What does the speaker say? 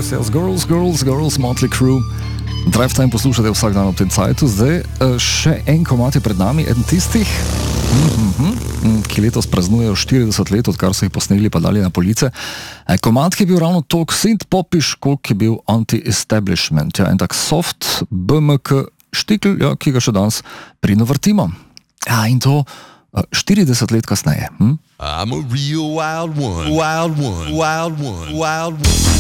Girls, Motley Crue. Drive Time poslušate vsak dan ob tem cajtu. Zdaj še en komad je pred nami, eden tistih, ki letos praznujejo 40 let, odkar so jih posneli pa dali na police. Komad, ki je bil ravno toliko synth-popiš, koliko je bil anti-establishment. Ja, en tak soft BMK štikl, ja, ki ga še danes pridno vrtimo. Ja, in to 40 let kasneje. I'm a real wild one.